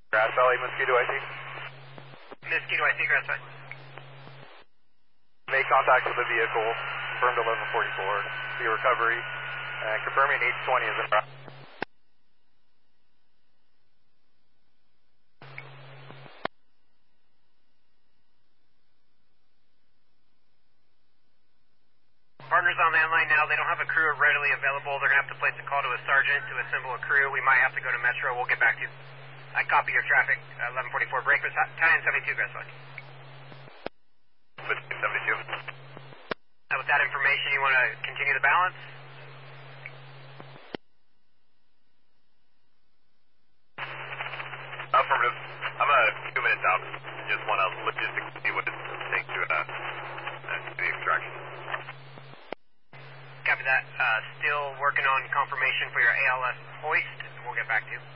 Grass Valley, Mosquito IC. Mosquito IC, Grass Valley. Make contact with the vehicle, confirmed 1144, see recovery, and confirming H20 is in route. Partners on landline now. They don't have a crew readily available. They're going to have to place a call to a sergeant to assemble a crew. We might have to go to Metro. We'll get back to you. I copy your traffic. 1144 breakfast. Time 72, Grass Valley. 72. With that information, you want to continue the balance? Affirmative. I'm 2 minutes out. Just want to logistically see what it takes to do the extraction. Copy that. Still working on confirmation for your ALS hoist. We'll get back to you.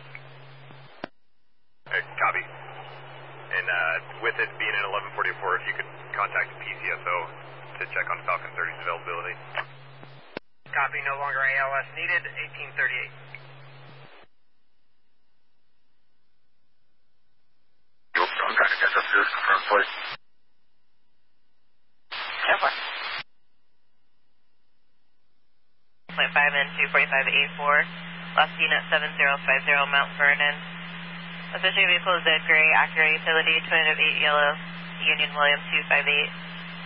Copy. And with it being at 1144, if you could contact the PCSO to check on Falcon 30's availability. Copy. No longer ALS needed. 1838. I'm trying to catch up to this confirmed place. Yeah, fine. 5 and 245-84, last unit 7050 Mount Vernon. Associated vehicle is dead gray, Acura utility, twin of 8 yellow, Union William 258.